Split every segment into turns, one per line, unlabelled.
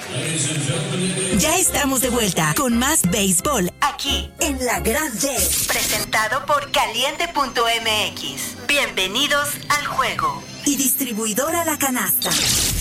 Ya estamos de vuelta con más béisbol aquí en La Gran Red. Presentado por Caliente.mx. Bienvenidos al juego. Y distribuidora La Canasta.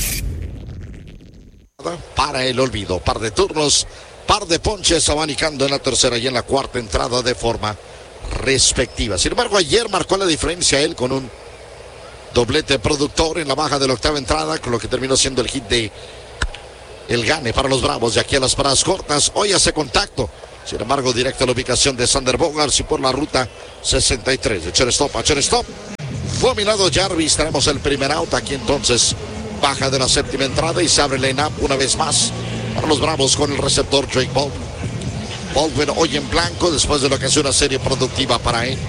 Para el olvido, par de turnos, par de ponches, abanicando en la tercera y en la cuarta entrada de forma respectiva. Sin embargo, ayer marcó la diferencia él con un doblete productor en la baja de la octava entrada, con lo que terminó siendo el hit de el gane para los Bravos de aquí a las paradas cortas. Hoy hace contacto, sin embargo, directo a la ubicación de Sander Bogaerts y por la ruta 63. De shortstop. Dominado Jarvis, tenemos el primer out. Aquí entonces baja de la séptima entrada y se abre el line-up una vez más para los Bravos con el receptor Drake Baldwin. Baldwin hoy en blanco después de lo que es una serie productiva para él.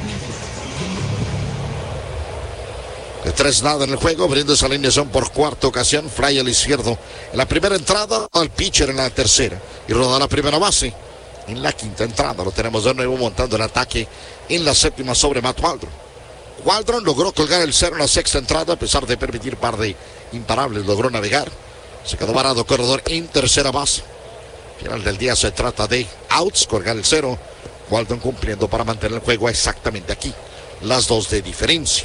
De 3-0 en el juego, abriendo esa alineación por cuarta ocasión. Fly al izquierdo en la primera entrada, al pitcher en la tercera y roda la primera base en la quinta entrada. Lo tenemos de nuevo montando el ataque en la séptima sobre Matt Waldron. Waldron logró colgar el cero en la sexta entrada a pesar de permitir par de imparables. Logró navegar. Se quedó varado corredor en tercera base. Final del día se trata de outs, colgar el cero. Waldron cumpliendo para mantener el juego exactamente aquí. Las dos de diferencia.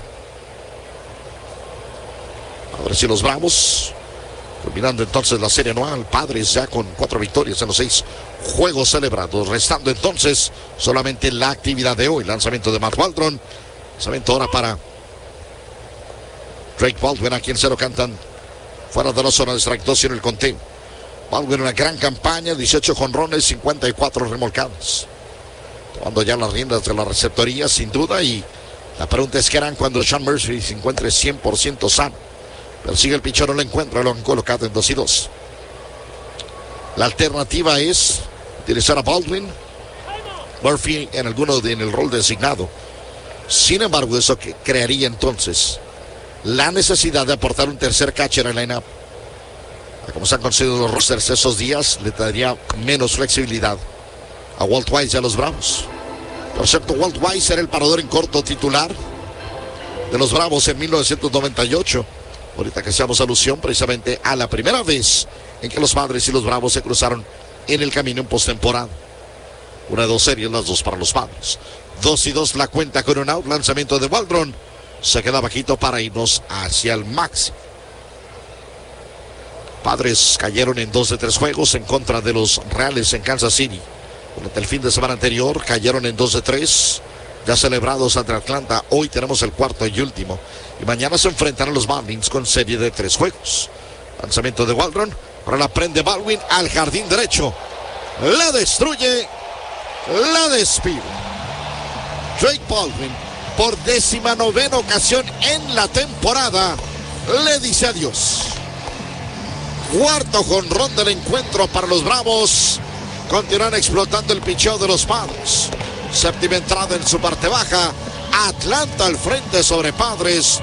A ver si los Bravos, culminando entonces la serie anual, Padres ya con 4 victorias en los 6 juegos celebrados. Restando entonces solamente la actividad de hoy. Lanzamiento de Matt Waldron. Lanzamiento ahora para Drake Baldwin, a quien se lo cantan fuera de la zona de strike 2 y en el conteo. Baldwin una gran campaña, 18 jonrones, 54 remolcadas. Tomando ya las riendas de la receptoría sin duda, y la pregunta es qué harán cuando Sean Murphy se encuentre 100% sano. Persigue el pitcher, no lo encuentra, lo han colocado en 2-2. La alternativa es utilizar a Baldwin, Murphy en el rol designado. Sin embargo, eso que crearía entonces la necesidad de aportar un tercer catcher en la line-up. Como se han conseguido los rosters esos días, le daría menos flexibilidad a Walt Weiss y a los Bravos. Por cierto, Walt Weiss era el parador en corto titular de los Bravos en 1998. Ahorita que hacemos alusión precisamente a la primera vez en que los Padres y los Bravos se cruzaron en el camino en postemporada. 1-2 series, las dos para los Padres. 2-2 la cuenta con un out. Lanzamiento de Waldron. Se queda bajito para irnos hacia el máximo. Padres cayeron en 2 de 3 juegos en contra de los Reales en Kansas City. Durante el fin de semana anterior cayeron en 2 de 3. Ya celebrados ante Atlanta. Hoy tenemos el cuarto y último. Y mañana se enfrentan a los Marlins con serie de 3 juegos. Lanzamiento de Waldron. Ahora la prende Baldwin al jardín derecho. La destruye. La despide. Drake Baldwin, por 19ª ocasión en la temporada, le dice adiós. Cuarto jonrón del encuentro para los Bravos. Continúan explotando el picheo de los Padres. Séptima entrada en su parte baja. Atlanta al frente sobre Padres.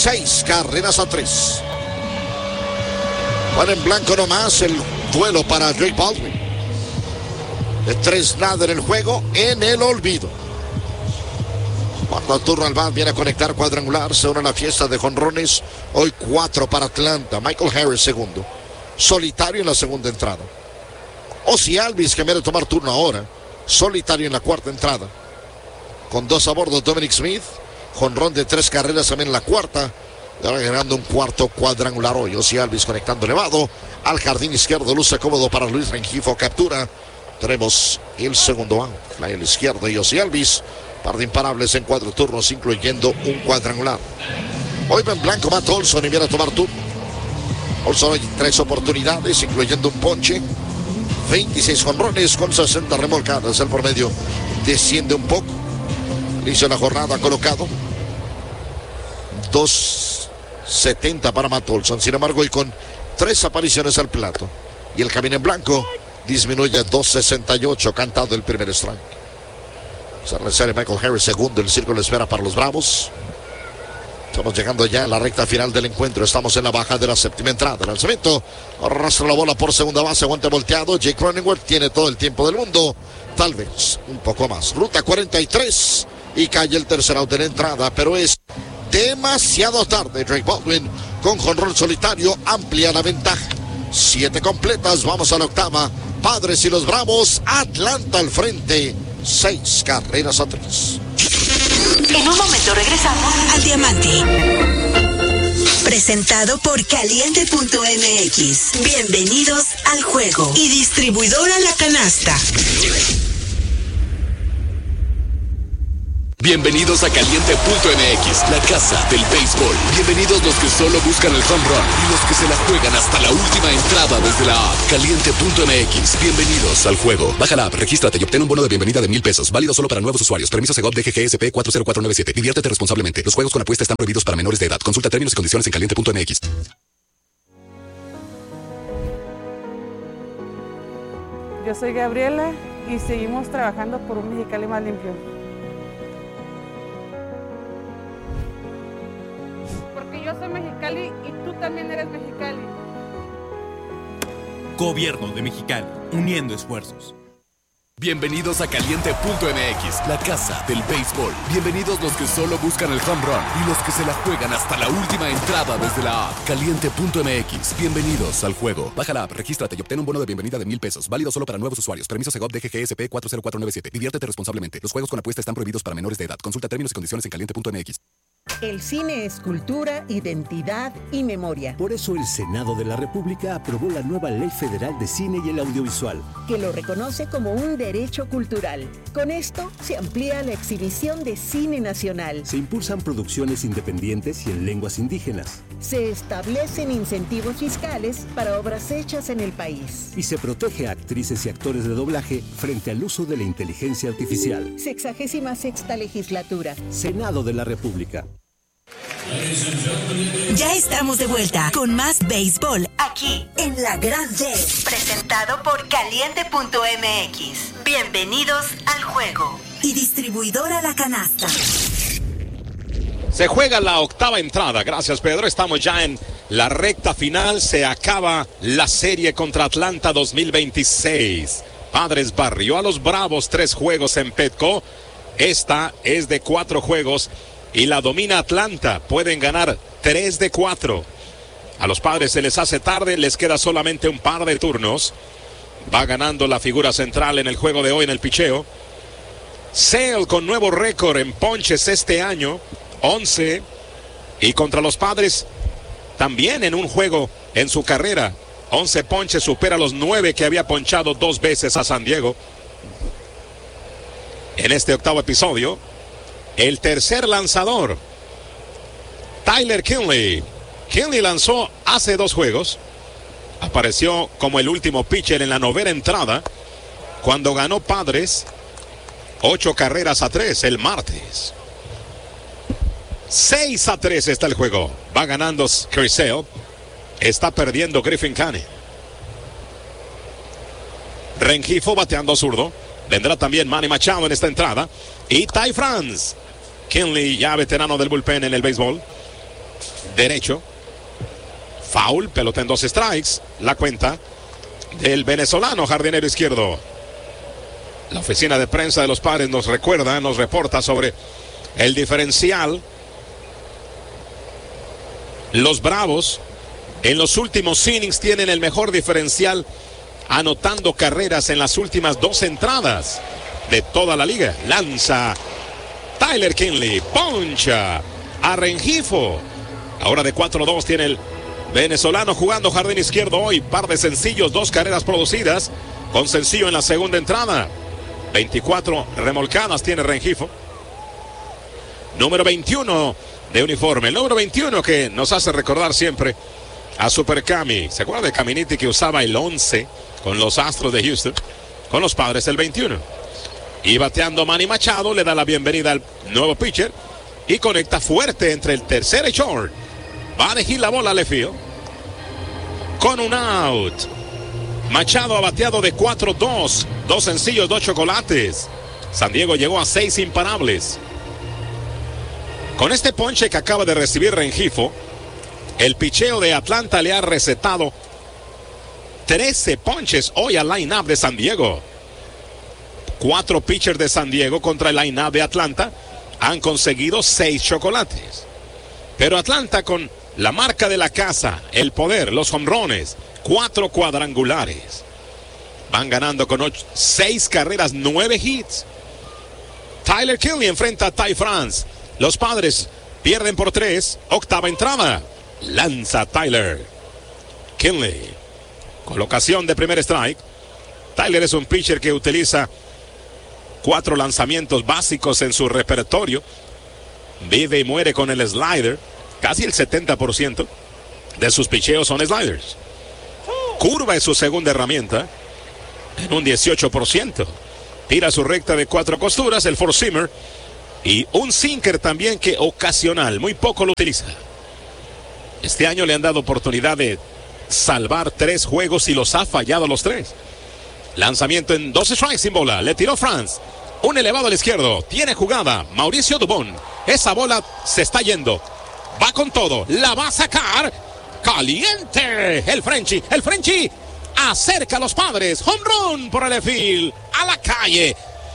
6-3. Van en blanco nomás el duelo para Drake Baldwin. De 3-0 en el juego, en el olvido. Cuando turno al bat viene a conectar cuadrangular, se une a la fiesta de jonrones. Hoy 4 para Atlanta. Michael Harris segundo. Solitario en la segunda entrada. Ozzie Albies, que viene a tomar turno ahora. Solitario en la cuarta entrada. Con 2 a bordo Dominic Smith. Jonrón de 3 carreras también en la cuarta. Y ahora ganando un cuarto cuadrangular hoy. Ozzie Albies conectando elevado. Al jardín izquierdo luce cómodo para Luis Rengifo. Captura. Tenemos el segundo out. Fly al izquierdo y Ozzie Albies. Par de imparables en 4 turnos, incluyendo un cuadrangular. Hoy va en blanco Matt Olson y viene a tomar turno. Olson hoy 3 oportunidades, incluyendo un ponche. 26 jonrones con 60 remolcadas. El promedio desciende un poco. Inicio de la jornada colocado 2.70 para Matt Olson. Sin embargo, hoy con 3 apariciones al plato. Y el camino en blanco disminuye a 2.68, cantado el primer strike. Se reserva Michael Harris segundo. El círculo espera para los Bravos. Estamos llegando ya a la recta final del encuentro. Estamos en la baja de la séptima entrada. Lanzamiento. Arrastra la bola por segunda base. Guante volteado. Jake Cronenworth tiene todo el tiempo del mundo. Tal vez un poco más. Ruta 43. Y cae el tercer out de la entrada. Pero es demasiado tarde. Drake Baldwin con jonrón solitario amplia la ventaja. 7 completas, vamos a la octava. Padres y los Bravos, Atlanta al frente, 6 carreras a 3.
En un momento regresamos al Diamante. Presentado por Caliente.mx. Bienvenidos al juego. Y distribuidora La Canasta.
Bienvenidos a Caliente.mx, la casa del béisbol. Bienvenidos los que solo buscan el home run y los que se la juegan hasta la última entrada desde la app. Caliente.mx, bienvenidos al juego. Baja la app, regístrate y obtén un bono de bienvenida de $1,000. Válido solo para nuevos usuarios. Permiso Segov DGGSP 40497. Diviértete responsablemente. Los juegos con apuesta están prohibidos para menores de edad. Consulta términos y condiciones en Caliente.mx.
Yo soy Gabriela y seguimos trabajando por un Mexicali más limpio. Yo soy Mexicali y tú también eres Mexicali.
Gobierno de Mexicali, uniendo esfuerzos.
Bienvenidos a Caliente.mx, la casa del béisbol. Bienvenidos los que solo buscan el home run y los que se la juegan hasta la última entrada desde la app. Caliente.mx, bienvenidos al juego. Baja la app, regístrate y obtén un bono de bienvenida de $1,000. Válido solo para nuevos usuarios. Permiso Segov DGGSP 40497. Diviértete responsablemente. Los juegos con apuesta están prohibidos para menores de edad. Consulta términos y condiciones en Caliente.mx.
El cine es cultura, identidad y memoria.
Por eso el Senado de la República aprobó la nueva Ley Federal de Cine y el Audiovisual,
que lo reconoce como un derecho cultural. Con esto se amplía la exhibición de cine nacional.
Se impulsan producciones independientes y en lenguas indígenas.
Se establecen incentivos fiscales para obras hechas en el país.
Y se protege a actrices y actores de doblaje frente al uso de la inteligencia artificial.
66ª legislatura.
Senado de la República.
Ya estamos de vuelta con más béisbol aquí en La Gran D. Presentado por Caliente.mx. Bienvenidos al juego. Y distribuidora La Canasta.
Se juega la octava entrada. Gracias, Pedro. Estamos ya en la recta final. Se acaba la serie contra Atlanta 2026. Padres barrió a los Bravos 3 juegos en Petco. Esta es de 4 juegos. Y la domina Atlanta. Pueden ganar 3 de 4. A los Padres se les hace tarde. Les queda solamente un par de turnos. Va ganando la figura central en el juego de hoy en el picheo. Sale con nuevo récord en ponches este año. 11. Y contra los Padres también en un juego en su carrera. 11 ponches, supera los 9 que había ponchado 2 veces a San Diego. En este octavo episodio. El tercer lanzador, Tyler Kinley. Kinley lanzó hace 2 juegos. Apareció como el último pitcher en la 9ª entrada, cuando ganó Padres 8 carreras a 3 el martes. 6-3 está el juego. Va ganando Chris Sale. Está perdiendo Griffin Canning. Rengifo bateando zurdo. Vendrá también Manny Machado en esta entrada. Y Ty France. Kinley, ya veterano del bullpen en el béisbol. Derecho. Foul, pelota en 2 strikes. La cuenta del venezolano jardinero izquierdo. La oficina de prensa de los Padres nos recuerda, nos reporta sobre el diferencial. Los Bravos en los últimos innings tienen el mejor diferencial, anotando carreras en las últimas 2 entradas de toda la liga. Lanza Tyler Kinley, poncha a Rengifo. Ahora de 4-2 tiene el venezolano jugando jardín izquierdo hoy. Par de sencillos, 2 carreras producidas con sencillo en la segunda entrada. 24 remolcadas tiene Rengifo. Número 21 de uniforme. El número 21 que nos hace recordar siempre a Super Cami. ¿Se acuerda de Caminiti que usaba el 11 con los Astros de Houston? Con los Padres el 21. Y bateando Manny Machado le da la bienvenida al nuevo pitcher y conecta fuerte entre el tercer y short. Va a elegir la bola left field con un out. Machado ha bateado de 4-2, 2 sencillos, 2 chocolates. San Diego llegó a 6 imparables. Con este ponche que acaba de recibir Rengifo, el picheo de Atlanta le ha recetado 13 ponches hoy al line-up de San Diego. 4 pitchers de San Diego contra el line-up de Atlanta han conseguido 6 chocolates. Pero Atlanta con la marca de la casa, el poder, los jonrones, 4 cuadrangulares. Van ganando con 6 carreras, 9 hits. Tyler Kinley enfrenta a Ty France. Los Padres pierden por 3. Octava entrada. Lanza Tyler Kinley. Colocación de primer strike. Tyler es un pitcher que utiliza 4 lanzamientos básicos en su repertorio. Vive y muere con el slider. Casi el 70% de sus picheos son sliders. Curva es su segunda herramienta en un 18%. Tira su recta de 4 costuras, el four-seamer, y un sinker también que ocasional, muy poco lo utiliza. Este año le han dado oportunidad de salvar 3 juegos y los ha fallado los 3. Lanzamiento en 2 strikes sin bola. Le tiró France. Un elevado al izquierdo. Tiene jugada Mauricio Dubón. Esa bola se está yendo. Va con todo. La va a sacar. Caliente. El Frenchie. Acerca a los Padres. Home run por el left field. A la calle.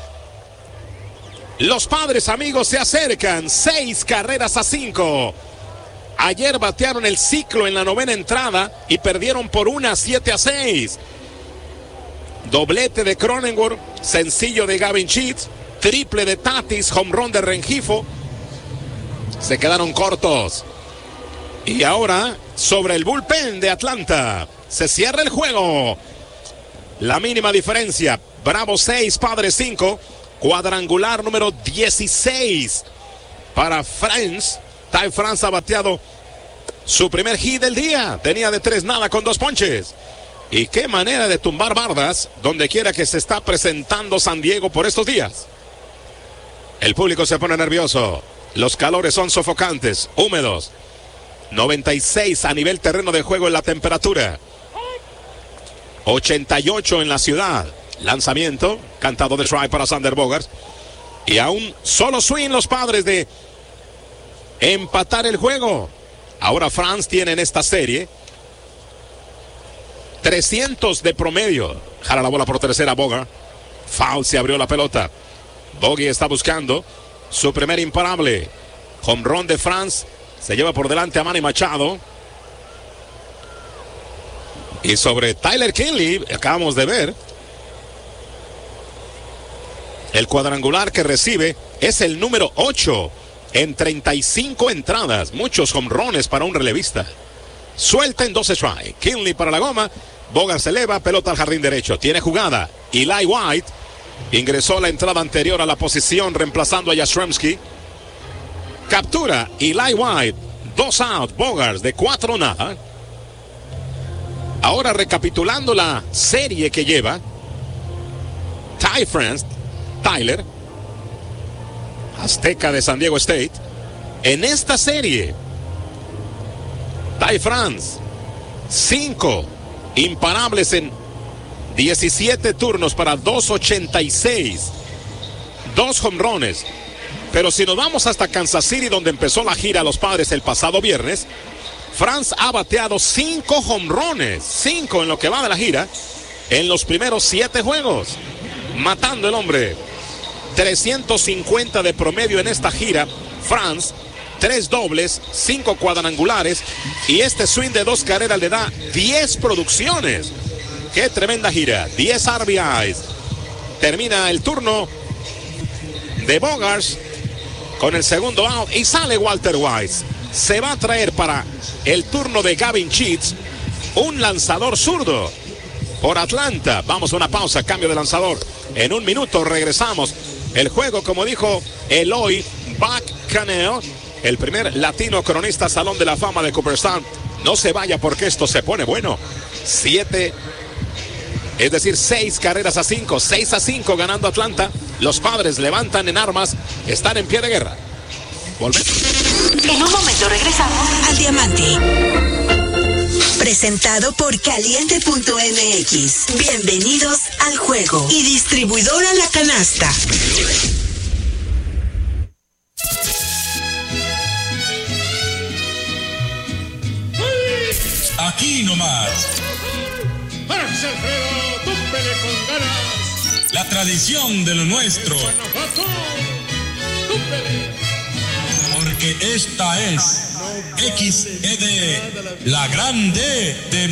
Los Padres, amigos, se acercan. 6 carreras a 5. Ayer batearon el ciclo en la 9ª entrada y perdieron por 7-6. Doblete de Cronenworth, sencillo de Gavin Sheets, triple de Tatis, home run de Rengifo. Se quedaron cortos. Y ahora, sobre el bullpen de Atlanta, se cierra el juego. La mínima diferencia, Bravos 6, Padres 5, cuadrangular número 16 para France. Ty France ha bateado su primer hit del día. Tenía de 3-0 con 2 ponches. Y qué manera de tumbar bardas donde quiera que se está presentando San Diego por estos días. El público se pone nervioso. Los calores son sofocantes, húmedos. 96 a nivel terreno de juego en la temperatura. 88 en la ciudad. Lanzamiento, cantado de strike para Xander Bogaerts. Y a un solo swing los Padres de empatar el juego. Ahora France tiene en esta serie 300 de promedio. Jala la bola por tercera Bogaerts. Foul, se abrió la pelota. Bogey está buscando su primer imparable. Home run de France. Se lleva por delante a Manny Machado. Y sobre Tyler Kinley, acabamos de ver. El cuadrangular que recibe es el número 8 en 35 entradas. Muchos home runs para un relevista. Suelta en 12 strikes. Kinley para la goma. Bogaerts se eleva, pelota al jardín derecho. Tiene jugada. Eli White ingresó la entrada anterior a la posición reemplazando a Yastrzemski. Captura Eli White. 2 out. Bogaerts de 4-0. Ahora recapitulando la serie que lleva Ty France, Tyler, Azteca de San Diego State. En esta serie, Ty France, 5 imparables en 17 turnos para 2.86, 2 home runs. Pero si nos vamos hasta Kansas City, donde empezó la gira los Padres el pasado viernes, France ha bateado 5 home runs, 5 en lo que va de la gira, en los primeros 7 juegos, matando el hombre. 350 de promedio en esta gira. France, 3 dobles, 5 cuadrangulares, y este swing de 2 carreras le da 10 producciones. Qué tremenda gira, 10 RBIs. Termina el turno de Bogaerts con el segundo out y sale Walter Wise. Se va a traer para el turno de Gavin Sheets un lanzador zurdo por Atlanta. Vamos a una pausa, cambio de lanzador. En un minuto regresamos. El juego, como dijo Eloy Bacaneo, el primer latino cronista Salón de la Fama de Cooperstown. No se vaya porque esto se pone bueno. 7, es decir, 6 carreras a 5, 6-5 ganando Atlanta. Los Padres levantan en armas, están en pie de guerra. Volvemos.
En un momento regresamos al Diamante. Presentado por Caliente.mx. Bienvenidos al juego. Y distribuidora La Canasta.
Aquí nomás.
¡Párase, Alfredo! ¡Túmpele con ganas!
La tradición de lo nuestro.
¡Túmpele!
Porque esta es XED, la grande de